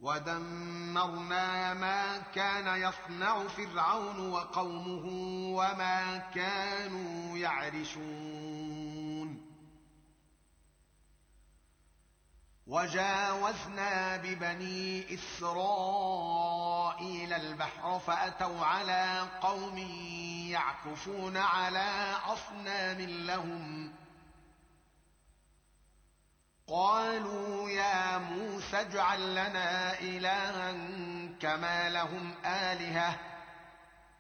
ودمرنا ما كان يصنع فرعون وقومه وما كانوا يعرشون. وجاوزنا ببني إسرائيل البحر فأتوا على قوم يعكفون على أصنام لهم قالوا يا موسى اجعل لنا إلها كما لهم آلهة